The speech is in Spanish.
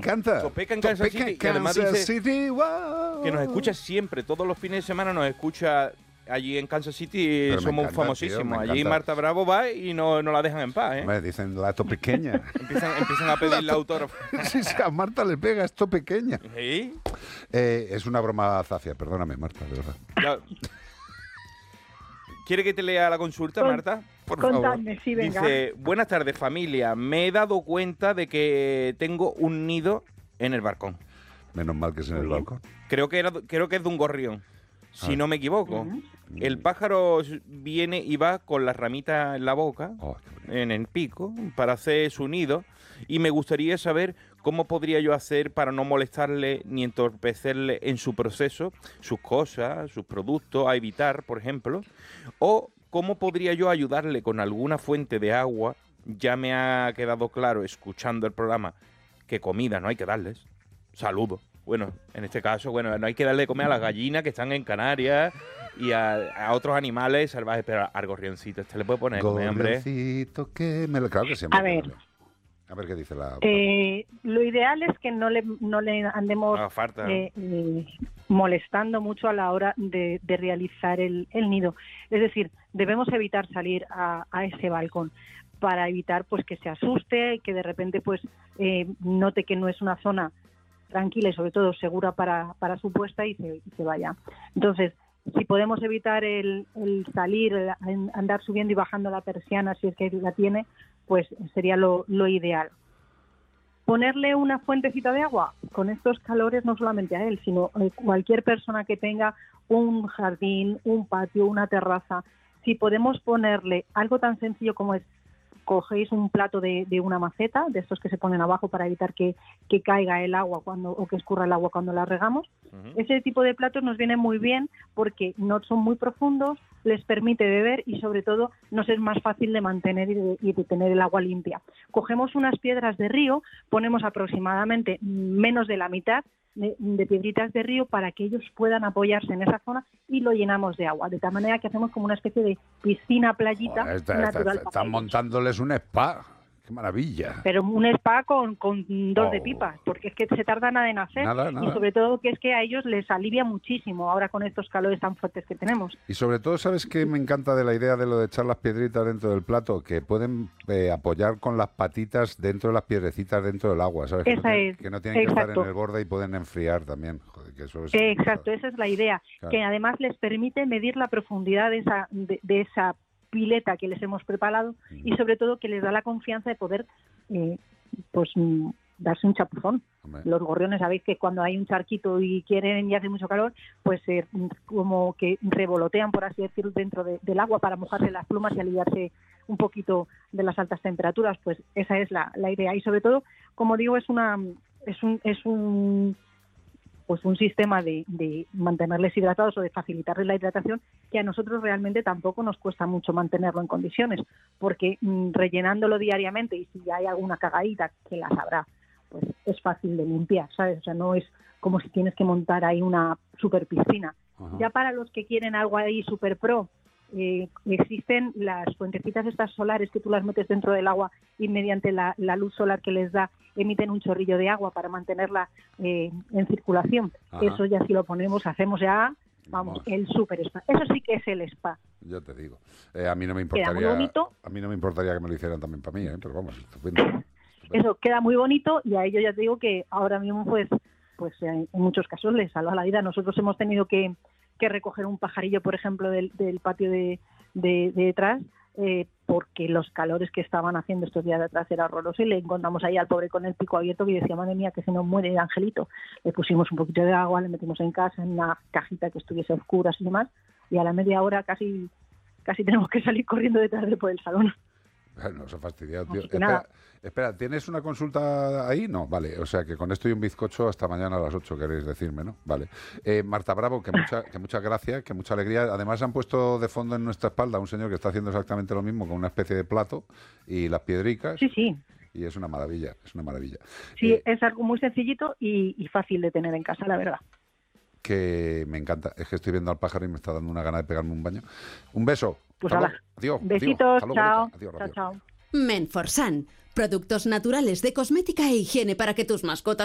encanta. Topeca en Kansas City, que además Kansas dice City, wow. que nos escucha siempre, todos los fines de semana nos escucha allí en Kansas City, Pero me somos encanta, famosísimos. tío, me Allí encanta. Marta Bravo va y no la dejan en paz, ¿eh? Hombre, dicen la topequeña. Empiezan a pedirle autógrafo. Sí, sí, a Marta le pega, es topequeña. ¿Sí? Es una broma zafia, perdóname, Marta, de verdad. Ya. ¿Quiere que te lea la consulta, Marta? Por favor. Contadme, sí, venga. Dice, buenas tardes, familia. Me he dado cuenta de que tengo un nido en el balcón. Menos mal que es en el balcón. Creo que es de un gorrión, si no me equivoco. El pájaro viene y va con las ramitas en la boca, Oh, qué bonito. en el pico, para hacer su nido. Y me gustaría saber cómo podría yo hacer para no molestarle ni entorpecerle en su proceso, sus cosas, sus productos, a evitar, por ejemplo. O cómo podría yo ayudarle con alguna fuente de agua. Ya me ha quedado claro, escuchando el programa, que comida no hay que darles. Saludos. Bueno, en este caso, bueno, no hay que darle de comer a las gallinas que están en Canarias y a otros animales salvajes, pero al gorrioncito le puede poner de comer, hombre. Gorrioncito que me lo... Claro que sí. A ver. A ver qué dice la... Lo ideal es que no le andemos No, falta. molestando mucho a la hora de realizar el nido. Es decir, debemos evitar salir a ese balcón para evitar pues que se asuste, que de repente pues note que no es una zona tranquila y sobre todo segura para su puesta y se vaya. Entonces, si podemos evitar el salir, andar subiendo y bajando la persiana si es que la tiene, pues sería lo ideal. Ponerle una fuentecita de agua con estos calores, no solamente a él, sino a cualquier persona que tenga un jardín, un patio, una terraza. Si podemos ponerle algo tan sencillo como es, cogéis un plato de una maceta, de estos que se ponen abajo para evitar que caiga el agua o que escurra el agua cuando la regamos. Ese tipo de platos nos viene muy bien porque no son muy profundos, les permite beber y sobre todo nos es más fácil de mantener y de tener el agua limpia. Cogemos unas piedras de río, ponemos aproximadamente menos de la mitad de piedritas de río para que ellos puedan apoyarse en esa zona y lo llenamos de agua, de tal manera que hacemos como una especie de piscina, playita natural. Están montándoles un spa. ¡Qué maravilla! Pero un spa con dos de pipas, porque es que se tarda nada en hacer. Nada. Y sobre todo que es que a ellos les alivia muchísimo ahora con estos calores tan fuertes que tenemos. Y sobre todo, ¿sabes qué me encanta de la idea de lo de echar las piedritas dentro del plato? Que pueden apoyar con las patitas dentro de las piedrecitas dentro del agua, ¿sabes? Que no tienen que estar en el borde y pueden enfriar también. Joder, que eso es... Exacto, esa es la idea. Claro. Que además les permite medir la profundidad de esa pileta que les hemos preparado y sobre todo que les da la confianza de poder darse un chapuzón. Hombre. Los gorriones, sabéis que cuando hay un charquito y quieren y hace mucho calor, pues como que revolotean, por así decirlo, dentro del agua para mojarse las plumas y aliviarse un poquito de las altas temperaturas. Pues esa es la idea y sobre todo, como digo, es un sistema de mantenerles hidratados o de facilitarles la hidratación que a nosotros realmente tampoco nos cuesta mucho mantenerlo en condiciones, porque rellenándolo diariamente y si hay alguna cagadita, que las habrá, pues es fácil de limpiar, ¿sabes? O sea, no es como si tienes que montar ahí una super piscina. Ajá. Ya para los que quieren algo ahí super pro, existen las fuentecitas estas solares que tú las metes dentro del agua y mediante la luz solar que les da emiten un chorrillo de agua para mantenerla en circulación. Ajá. Eso ya si lo ponemos, hacemos ya, vamos, el super spa. Eso sí que es el spa. Yo te digo, a mí no me importaría, a mí no me importaría que me lo hicieran también para mí, pero vamos, estupendo. Eso queda muy bonito y a ello ya te digo que ahora mismo pues en muchos casos les salva la vida. Nosotros hemos tenido que recoger un pajarillo, por ejemplo, del patio de detrás, porque los calores que estaban haciendo estos días de atrás era horroroso y le encontramos ahí al pobre con el pico abierto y decía, madre mía, que se nos muere el angelito. Le pusimos un poquito de agua, le metimos en casa, en una cajita que estuviese oscura y demás, y a la media hora casi tenemos que salir corriendo detrás de por el salón. Bueno, se ha fastidiado, tío. Espera, ¿tienes una consulta ahí? No, vale. O sea, que con esto y un bizcocho hasta mañana a las 8 queréis decirme, ¿no? Vale. Marta Bravo, que muchas gracias, que mucha alegría. Además han puesto de fondo en nuestra espalda un señor que está haciendo exactamente lo mismo con una especie de plato y las piedricas. Sí. Y es una maravilla, Sí, es algo muy sencillito y fácil de tener en casa, la verdad. Que me encanta. Es que estoy viendo al pájaro y me está dando una gana de pegarme un baño. Un beso. Pues adiós. Besitos, chao. Adiós. Menforsan, productos naturales de cosmética e higiene para que tus mascotas